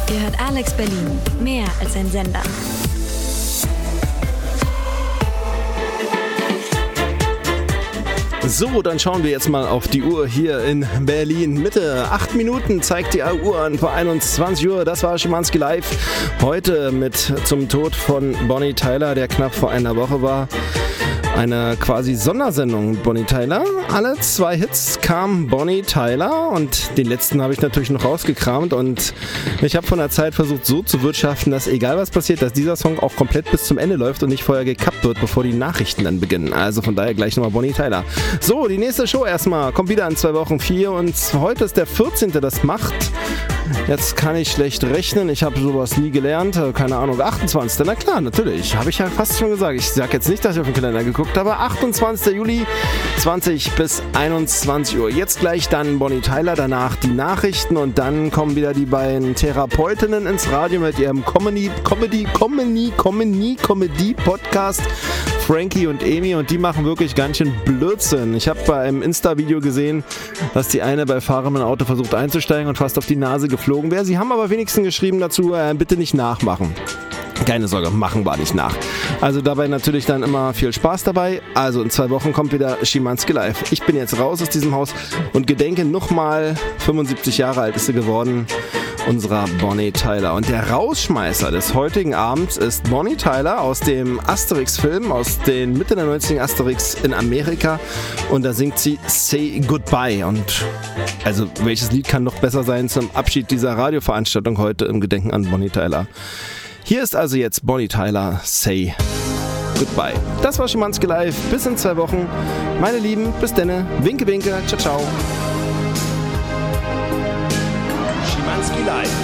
Ihr hört Alex Berlin, mehr als ein Sender. So, dann schauen wir jetzt mal auf die Uhr hier in Berlin. Mitte 8 Minuten zeigt die Uhr an vor 21 Uhr. Das war Schimanski Live. Heute mit Zum Tod von Bonnie Tyler, der knapp vor einer Woche war. Eine quasi Sondersendung mit Bonnie Tyler. Alle 2 Hits kam Bonnie Tyler und den letzten habe ich natürlich noch rausgekramt und ich habe von der Zeit versucht so zu wirtschaften, dass egal was passiert, dass dieser Song auch komplett bis zum Ende läuft und nicht vorher gekappt wird, bevor die Nachrichten dann beginnen. Also von daher gleich nochmal Bonnie Tyler. So, die nächste Show erstmal. Kommt wieder in 2 Wochen 4 und heute ist der 14. Das macht. Jetzt kann ich schlecht rechnen, ich habe sowas nie gelernt, keine Ahnung, 28. Na klar, natürlich, habe ich ja fast schon gesagt. Ich sage jetzt nicht, dass ich auf den Kalender geguckt habe, 28. Juli, 20 bis 21 Uhr. Jetzt gleich dann Bonnie Tyler, danach die Nachrichten und dann kommen wieder die beiden Therapeutinnen ins Radio mit ihrem Comedy-Podcast. Frankie und Amy und die machen wirklich ganz schön Blödsinn. Ich habe bei einem Insta-Video gesehen, dass die eine bei fahrendem Auto versucht einzusteigen und fast auf die Nase geflogen wäre. Sie haben aber wenigstens geschrieben dazu, bitte nicht nachmachen. Keine Sorge, machen wir nicht nach. Also dabei natürlich dann immer viel Spaß dabei. Also in 2 Wochen kommt wieder Schimanski Live. Ich bin jetzt raus aus diesem Haus und gedenke nochmal, 75 Jahre alt ist sie geworden, unserer Bonnie Tyler. Und der Rausschmeißer des heutigen Abends ist Bonnie Tyler aus dem Asterix-Film, aus den Mitte der 90er Asterix in Amerika. Und da singt sie Say Goodbye. Und also welches Lied kann noch besser sein zum Abschied dieser Radioveranstaltung heute im Gedenken an Bonnie Tyler? Hier ist also jetzt Bonnie Tyler, Say Goodbye. Das war Schimanski Live. Bis in 2 Wochen. Meine Lieben, bis denne. Winke, winke. Ciao, ciao. Schimanski Live.